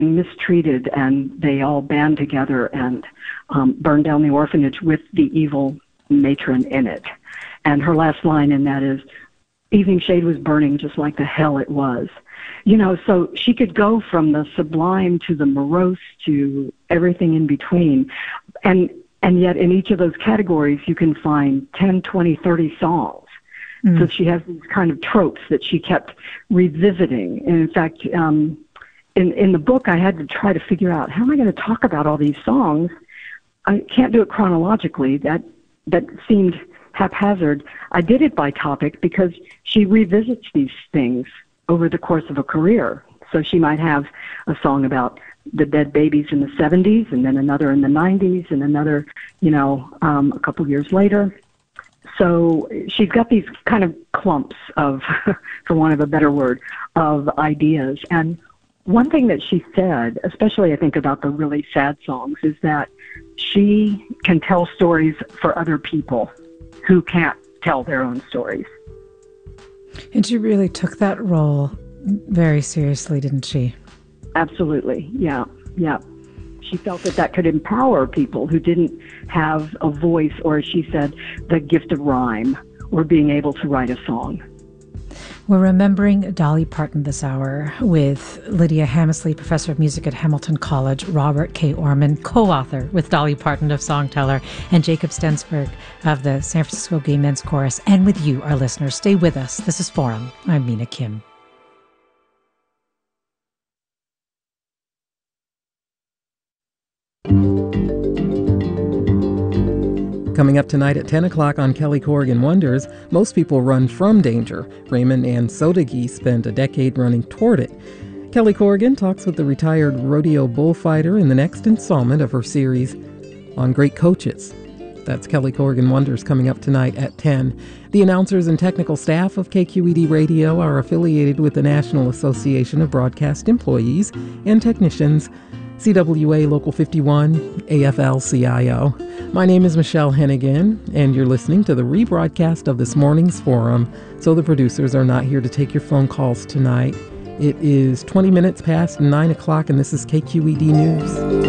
mistreated, and they all band together and burn down the orphanage with the evil matron in it. And her last line in that is, "Evening shade was burning just like the hell it was." You know, so she could go from the sublime to the morose to everything in between. And yet in each of those categories, you can find 10, 20, 30 songs. So she has these kind of tropes that she kept revisiting. And in fact, in the book, I had to try to figure out, how am I going to talk about all these songs? I can't do it chronologically. That seemed haphazard. I did it by topic because she revisits these things over the course of a career. So she might have a song about the dead babies in the 70s, and then another in the 90s, and another, a couple years later. So she's got these kind of clumps of, for want of a better word, of ideas. And one thing that she said, especially I think about the really sad songs, is that she can tell stories for other people who can't tell their own stories. And she really took that role very seriously, didn't she? Absolutely, yeah. She felt that could empower people who didn't have a voice, or as she said, the gift of rhyme, or being able to write a song. We're remembering Dolly Parton this hour with Lydia Hammersley, professor of music at Hamilton College, Robert K. Orman, co-author with Dolly Parton of Songteller, and Jacob Stensberg of the San Francisco Gay Men's Chorus, and with you, our listeners. Stay with us. This is Forum. I'm Mina Kim. Coming up tonight at 10 o'clock on Kelly Corrigan Wonders, most people run from danger. Raymond and Sodagi spent a decade running toward it. Kelly Corrigan talks with the retired rodeo bullfighter in the next installment of her series on great coaches. That's Kelly Corrigan Wonders coming up tonight at 10. The announcers and technical staff of KQED Radio are affiliated with the National Association of Broadcast Employees and Technicians, CWA Local 51, AFL-CIO. My name is Michelle Hennigan, and you're listening to the rebroadcast of this morning's forum, so the producers are not here to take your phone calls tonight. It is 20 minutes past 9 o'clock, and this is KQED News.